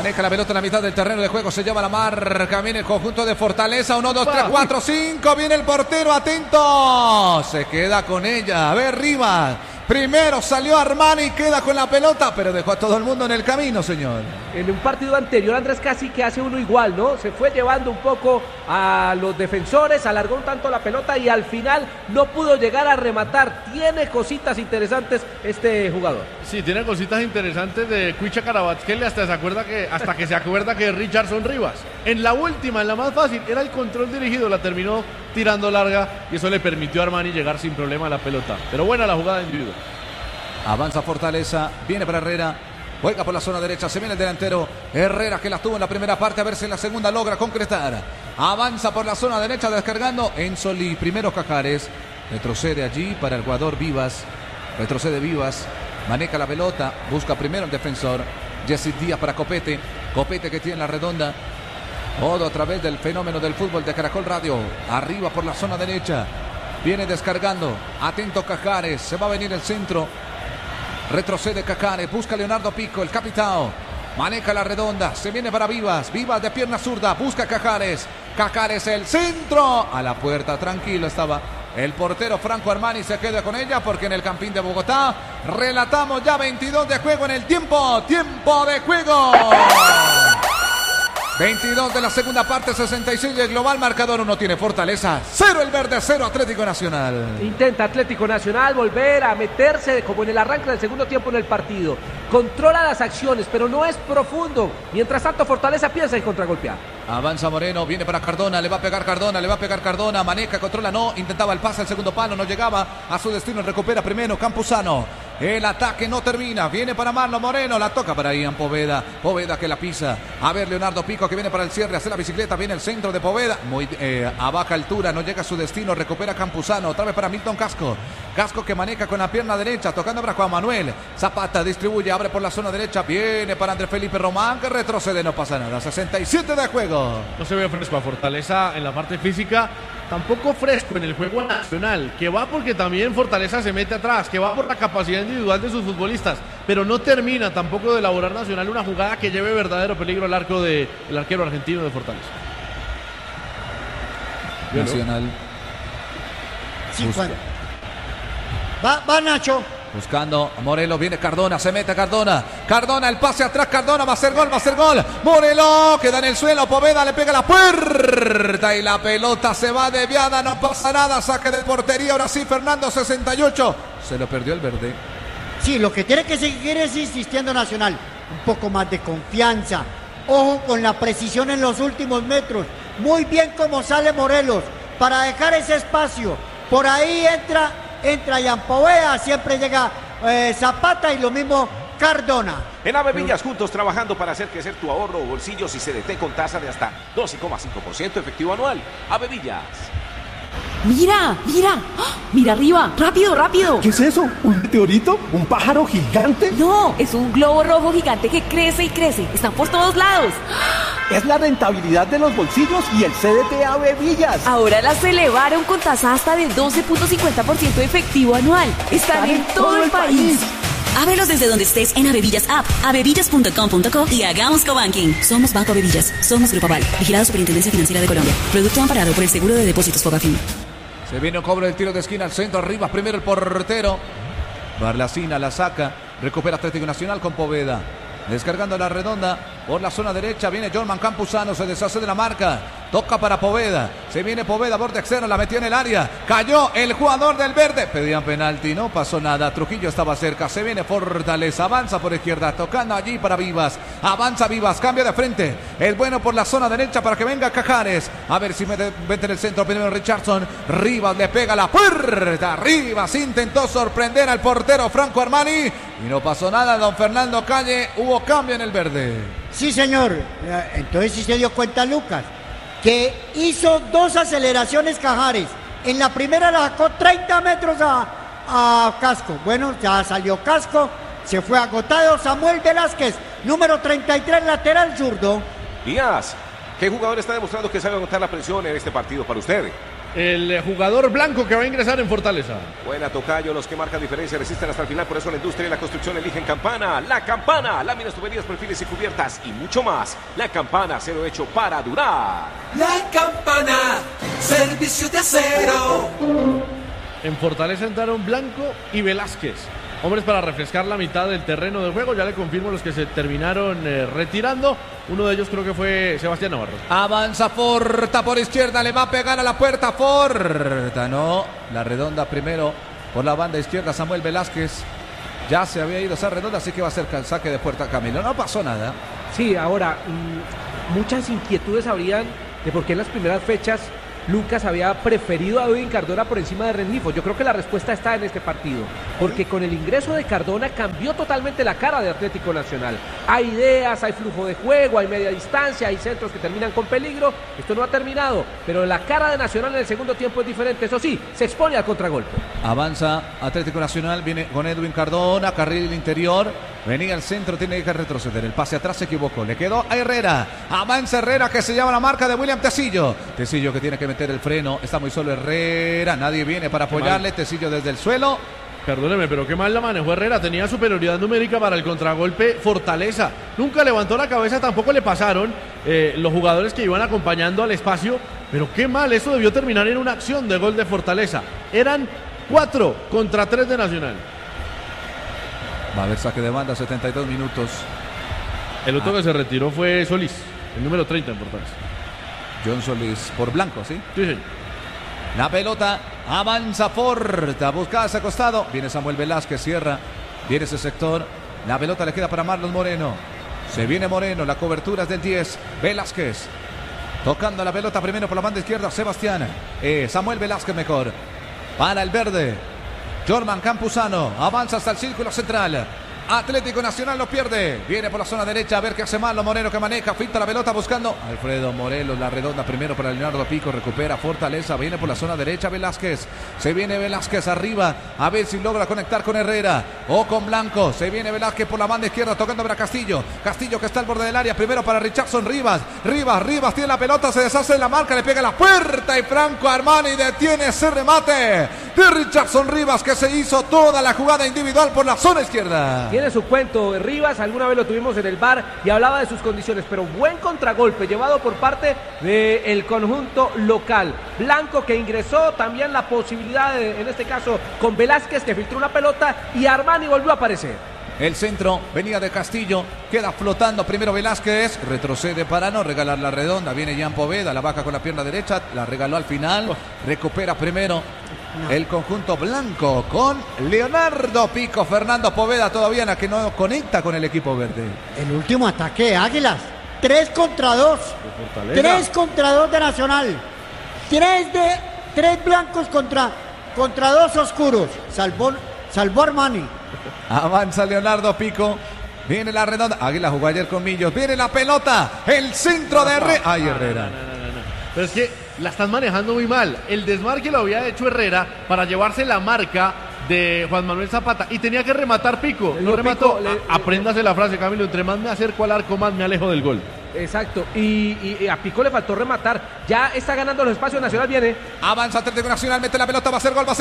Maneja la pelota en la mitad del terreno de juego. Se lleva la marca. Viene el conjunto de Fortaleza. 1, 2, 3, 4, 5. Viene el portero. Atento. Se queda con ella. A ver, Rivas. Primero salió Armani, queda con la pelota, pero dejó a todo el mundo en el camino, señor. En un partido anterior, Andrés casi que hace uno igual, ¿no? Se fue llevando un poco a los defensores, alargó un tanto la pelota y al final no pudo llegar a rematar. Tiene cositas interesantes este jugador. Sí, tiene cositas interesantes de Cuicha Carabatzquele hasta que se acuerda que es Richardson Rivas. En la última, en la más fácil, era el control dirigido, la terminó tirando larga y eso le permitió a Armani llegar sin problema a la pelota. Pero buena la jugada individual. Avanza Fortaleza, viene para Herrera, juega por la zona derecha, se viene el delantero Herrera que la tuvo en la primera parte, a ver si en la segunda logra concretar. Avanza por la zona derecha descargando Enzoli, primero Cajares, retrocede allí para el jugador Vivas, retrocede Vivas, maneja la pelota, busca primero el defensor, Jesse Díaz para Copete, Copete que tiene la redonda, todo a través del fenómeno del fútbol de Caracol Radio, arriba por la zona derecha, viene descargando, atento Cajares, se va a venir el centro. Retrocede Cajares, busca Leonardo Pico, el capitán. Maneja la redonda, se viene para Vivas. Vivas de pierna zurda, busca Cajares. Cajares el centro. A la puerta, tranquilo estaba el portero Franco Armani. Se queda con ella porque en el Campín de Bogotá relatamos ya 22 de juego en el tiempo. Tiempo de juego. 22 de la segunda parte, 66 del global, marcador 1 tiene Fortaleza, 0 el verde, 0 Atlético Nacional. Intenta Atlético Nacional volver a meterse como en el arranque del segundo tiempo en el partido. Controla las acciones, pero no es profundo. Mientras tanto, Fortaleza piensa en contragolpear. Avanza Moreno, viene para Cardona, le va a pegar Cardona, maneja, controla, no, intentaba el pase al segundo palo, no llegaba a su destino, recupera primero Campuzano. El ataque no termina, viene para Marlon Moreno, la toca para Ian Poveda, Poveda que la pisa, a ver Leonardo Pico que viene para el cierre, hace la bicicleta, viene el centro de Poveda, muy a baja altura, no llega a su destino, recupera Campuzano, otra vez para Milton Casco, Casco que maneja con la pierna derecha, tocando para Juan Manuel, Zapata distribuye, abre por la zona derecha, viene para Andrés Felipe Román que retrocede, no pasa nada, 67 de juego. No se ve fresco a Fortaleza en la parte física, tampoco fresco en el juego nacional, que va porque también Fortaleza se mete atrás, que va por la capacidad individual de sus futbolistas, pero no termina tampoco de elaborar Nacional una jugada que lleve verdadero peligro al arco del arquero argentino de Fortaleza. Nacional. Sí, Juan. Va Nacho. Buscando a Morelos, viene Cardona, se mete Cardona, el pase atrás, Cardona, va a hacer gol, Morelos, queda en el suelo, Poveda le pega la puerta y la pelota se va desviada, no pasa nada, saque de portería, ahora sí Fernando, 68, se lo perdió el verde. Sí, lo que tiene que seguir es insistiendo Nacional, un poco más de confianza, ojo con la precisión en los últimos metros, muy bien como sale Morelos, para dejar ese espacio, por ahí entra Ian Poveda, siempre llega Zapata y lo mismo Cardona. En Avevillas, juntos trabajando para hacer crecer tu ahorro o bolsillos y CDT con tasa de hasta 12,5% efectivo anual. Avevillas. ¡Mira! ¡Ah! ¡Mira arriba! ¡Rápido! ¿Qué es eso? ¿Un meteorito? ¿Un pájaro gigante? No, es un globo rojo gigante que crece y crece. Están por todos lados. Es la rentabilidad de los bolsillos y el CDT Avevillas. Ahora las elevaron con tasa hasta de 12.50% efectivo anual. Están en todo el país. Ábrelos desde donde estés en Avevillas App, avevillas.com.co y hagamos cobanking. Somos Banco Avevillas, somos Grupo Aval, vigilado Superintendencia Financiera de Colombia. Producto amparado por el Seguro de Depósitos Fogafín. Se viene un cobro del tiro de esquina al centro, arriba primero el portero. Barlacina la saca, recupera Atlético Nacional con Poveda. Descargando la redonda por la zona derecha, viene Jorman Campuzano, se deshace de la marca, toca para Poveda, se viene Poveda, borde externo, la metió en el área, cayó el jugador del verde, pedían penalti, no pasó nada, Trujillo estaba cerca, se viene Fortaleza, avanza por izquierda, tocando allí para Vivas, avanza Vivas, cambia de frente, es bueno por la zona derecha para que venga Cajares, a ver si mete en el centro, primero Richardson, Rivas le pega la puerta, Rivas intentó sorprender al portero Franco Armani, y no pasó nada, don Fernando Calle, hubo cambio en el verde. Sí, señor. Entonces sí se dio cuenta Lucas, que hizo 2 aceleraciones Cajares. En la primera la sacó 30 metros a Casco. Bueno, ya salió Casco, se fue agotado. Samuel Velázquez, número 33, lateral zurdo. Díaz, ¿qué jugador está demostrando que sabe aguantar la presión en este partido para usted? el jugador blanco que va a ingresar en Fortaleza. Buena, tocayo, los que marcan diferencia resisten hasta el final, por eso la industria y la construcción eligen Campana. La Campana, láminas, tuberías, perfiles y cubiertas y mucho más. La Campana, acero hecho para durar. La Campana, servicio de acero. En Fortaleza entraron Blanco y Velázquez, hombres para refrescar la mitad del terreno de juego. Ya le confirmo los que se terminaron retirando. Uno de ellos creo que fue Sebastián Navarro. Avanza Forta por izquierda, le va a pegar a la puerta Forta. No, la redonda primero por la banda izquierda. Samuel Velázquez ya se había ido esa redonda, así que va a ser saque de puerta Camilo. No pasó nada. Sí, ahora, muchas inquietudes habrían de por qué en las primeras fechas Lucas había preferido a Edwin Cardona por encima de Rengifo. Yo creo que la respuesta está en este partido, porque con el ingreso de Cardona cambió totalmente la cara de Atlético Nacional. Hay ideas, hay flujo de juego, hay media distancia, hay centros que terminan con peligro. Esto no ha terminado, pero la cara de Nacional en el segundo tiempo es diferente. Eso sí, se expone al contragolpe. Avanza Atlético Nacional, viene con Edwin Cardona, carril interior. Venía al centro, tiene que retroceder. El pase atrás se equivocó. Le quedó a Herrera. Avanza Herrera, que se llama la marca de William Tecillo. Tecillo que tiene que meter el freno. Está muy solo Herrera. Nadie viene para apoyarle. Tecillo desde el suelo. Perdóneme, pero qué mal la manejó Herrera. Tenía superioridad numérica para el contragolpe Fortaleza. Nunca levantó la cabeza, tampoco le pasaron los jugadores que iban acompañando al espacio. Pero qué mal, eso debió terminar en una acción de gol de Fortaleza. Eran 4 contra 3 de Nacional. Va a haber saque de banda, 72 minutos. El otro que se retiró fue Solís, el número 30 en Fortaleza. John Solís por Blanco, ¿sí? Sí, sí. La pelota avanza Forta, buscada hacia costado. Viene Samuel Velázquez, cierra. Viene ese sector. La pelota le queda para Marlon Moreno. Se viene Moreno, la cobertura es del 10. Velázquez tocando la pelota primero por la banda izquierda. Sebastián. Samuel Velázquez mejor. Para el verde. Jorman Campuzano avanza hasta el círculo central. Atlético Nacional lo pierde. Viene por la zona derecha a ver qué hace Marlon Moreno, que maneja, finta la pelota buscando Alfredo Morelos, la redonda primero para Leonardo Pico, recupera Fortaleza, viene por la zona derecha Velázquez, se viene Velázquez arriba, a ver si logra conectar con Herrera o con Blanco, se viene Velázquez por la banda izquierda tocando para Castillo, Castillo que está al borde del área, primero para Richardson Rivas tiene la pelota, se deshace de la marca, le pega a la puerta y Franco Armani detiene ese remate de Richardson Rivas, que se hizo toda la jugada individual por la zona izquierda. Tiene su cuento de Rivas, alguna vez lo tuvimos en el bar y hablaba de sus condiciones, pero buen contragolpe llevado por parte del conjunto local. Blanco que ingresó, también la posibilidad en este caso con Velázquez que filtró una pelota y Armani volvió a aparecer. El centro venía de Castillo, queda flotando primero Velázquez, retrocede para no regalar la redonda, viene Jan Poveda, la baja con la pierna derecha, la regaló al final, recupera primero el conjunto blanco con Leonardo Pico, Fernando Poveda todavía la que no conecta con el equipo verde. El último ataque de Águilas, 3 contra 2, 3 contra 2 de Nacional, 3 blancos contra 2 oscuros, salvó Armani. Avanza Leonardo Pico. Viene la redonda. Águila jugó ayer con Millos. Viene la pelota. El centro de Herrera. Ay, Herrera. No. Pero es que la están manejando muy mal. El desmarque lo había hecho Herrera para llevarse la marca de Juan Manuel Zapata y tenía que rematar Pico. No remató. Apréndase la frase, Camilo. Entre más me acerco al arco, más me alejo del gol. Exacto, y a Pico le faltó rematar. Ya está ganando los espacios. Nacional viene. Avanza Atlético Nacional, mete la pelota, va a ser gol.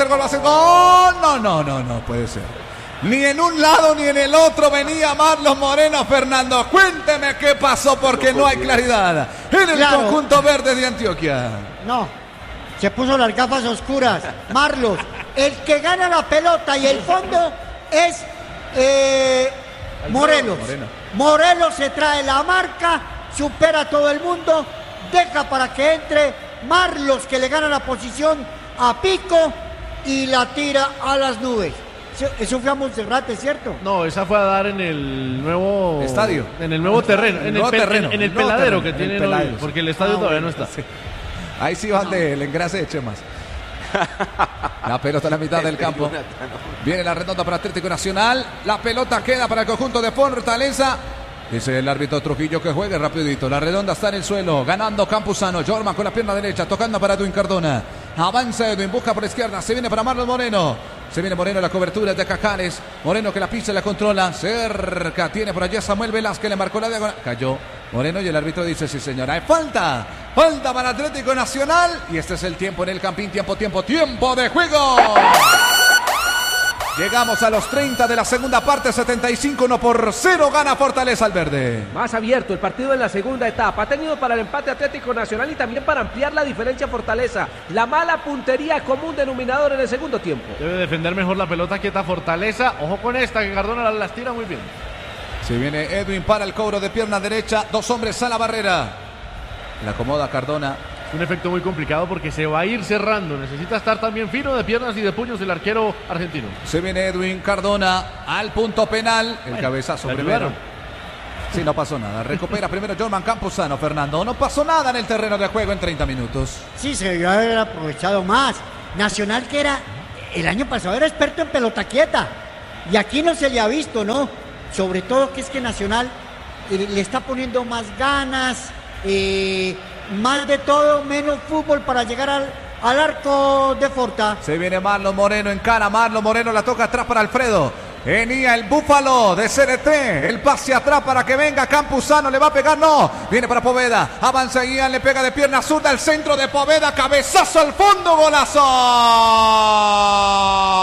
No puede ser. Ni en un lado ni en el otro venía Marlon Moreno. Fernando, cuénteme qué pasó, porque no hay claridad en el conjunto verde de Antioquia. No, se puso las gafas oscuras. Marlos, el que gana la pelota y el fondo es Morelos. Morelos se trae la marca, supera a todo el mundo, deja para que entre Marlos, que le gana la posición a Pico y la tira a las nubes. Eso fue a Monserrate, ¿cierto? No, esa fue a dar en el nuevo estadio, en el nuevo terreno, en el peladero que tienen hoy, porque el estadio todavía no está. Sí. Ahí sí van del engrase de Chemas. La pelota a la mitad del campo. Viene la redonda para Atlético Nacional. La pelota queda para el conjunto de Fortaleza. Dice el árbitro Trujillo que juegue rapidito. La redonda está en el suelo. Ganando Campuzano. Jorman con la pierna derecha. Tocando para Edwin Cardona. Avanza Edwin. Busca por la izquierda. Se viene para Marlon Moreno. Se viene Moreno. La cobertura de Cajares. Moreno que la pisa y la controla. Cerca. Tiene por allá Samuel Velázquez. Le marcó la diagonal. Cayó Moreno y el árbitro dice: sí, señora. Hay falta Falta para Atlético Nacional. Y este es el tiempo en el Campín. Tiempo de juego. Llegamos a los 30 de la segunda parte, 75-1-0, gana Fortaleza al verde. Más abierto el partido en la segunda etapa. Ha tenido para el empate Atlético Nacional y también para ampliar la diferencia Fortaleza. La mala puntería, común denominador en el segundo tiempo. Debe defender mejor la pelota quieta Fortaleza. Ojo con esta, que Cardona las tira muy bien. Se viene Edwin para el cobro de pierna derecha. 2 hombres a la barrera. La acomoda Cardona. Un efecto muy complicado porque se va a ir cerrando. Necesita estar también fino de piernas y de puños el arquero argentino. Se viene Edwin Cardona al punto penal. El cabezazo primero. Sí, no pasó nada. Recupera primero Jorman Campuzano, Fernando. No pasó nada en el terreno de juego en 30 minutos. Sí, se debió haber aprovechado más. Nacional, que era el año pasado, era experto en pelota quieta. Y aquí no se le ha visto, ¿no? Sobre todo que es que Nacional le está poniendo más ganas, más de todo, menos fútbol para llegar al arco de Forta. Se viene Marlon Moreno en cara. Marlon Moreno la toca atrás para Alfredo. Venía el Búfalo de CDT. El pase atrás para que venga Campuzano. Le va a pegar, no. Viene para Poveda. Avanza Ian, le pega de pierna zurda. El centro de Poveda. Cabezazo al fondo. Golazo.